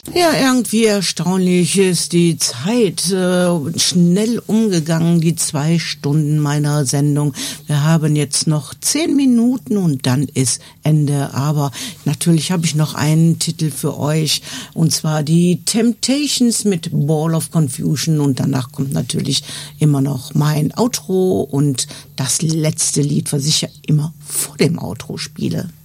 Ja, irgendwie erstaunlich ist die Zeit schnell umgegangen, die 2 Stunden meiner Sendung. Wir haben jetzt noch 10 Minuten und dann ist Ende. Aber natürlich habe ich noch einen Titel für euch, und zwar die Temptations mit Ball of Confusion, und danach kommt natürlich immer noch mein Outro und das letzte Lied, was ich ja immer vor dem Outro spiele.